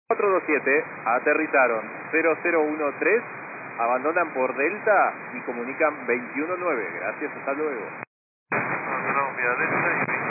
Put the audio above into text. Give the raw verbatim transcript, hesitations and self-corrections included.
cuatro dos siete, aterrizaron cero cero uno tres, abandonan por Delta y comunican veintiuno nueve. Gracias, hasta luego. Abandonamos vía Delta y